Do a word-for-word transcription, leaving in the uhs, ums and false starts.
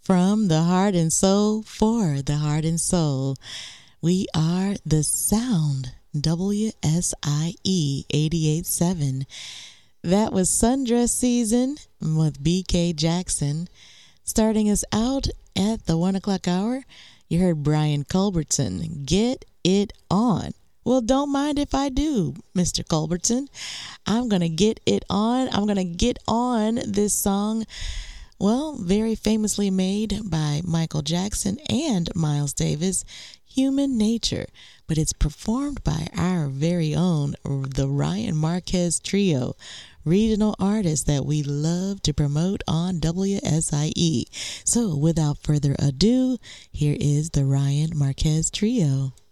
From the heart and soul, for the heart and soul, we are the sound, W S I E eighty-eight point seven. That was Sundress Season with B K Jackson. Starting us out at the one o'clock hour, you heard Brian Culbertson, Get It On. Well, don't mind if I do, Mister Culbertson. I'm going to get it on. I'm going to get on this song, well, very famously made by Michael Jackson and Miles Davis, Human Nature. But it's performed by our very own, the Ryan Marquez Trio, regional artists that we love to promote on W S I E. So without further ado, here is the Ryan Marquez Trio.